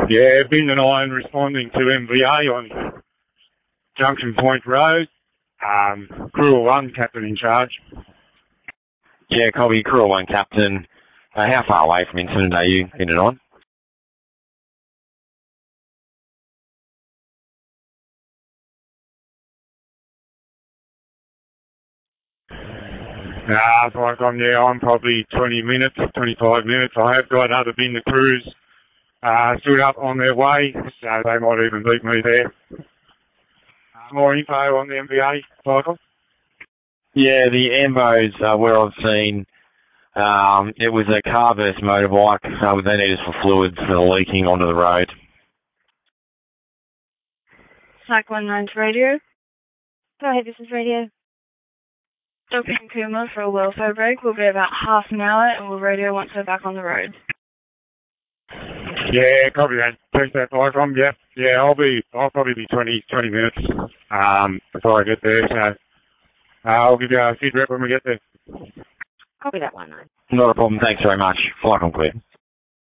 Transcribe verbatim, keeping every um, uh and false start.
Yeah, Bin and I are responding to M V A on Junction Point Road. Um, Crew one, Captain in charge. Yeah, copy, Crew one, Captain. Uh, how far away from incident are you in and on? Nah, uh, like I'm, yeah, I'm probably twenty minutes, twenty-five minutes. I have got other Bin the crews uh, stood up on their way, so they might even beat me there. Uh, more info on the M V A, Michael? Yeah, the M Bos, uh, where I've seen, um, it was a car versus motorbike. Uh, they needed for fluids for the leaking onto the road. Cyclone nine to radio. Go ahead, this is radio. Doctor Kuma for a welfare break. We'll be about half an hour and we'll radio once we're back on the road. Yeah, copy that. Take that fly from, yeah. Yeah, I'll be, I'll probably be twenty, twenty minutes, um, before I get there, so, uh, I'll give you a feed rep when we get there. Copy that one, nine. Not a problem. Thanks very much. Flight on clear.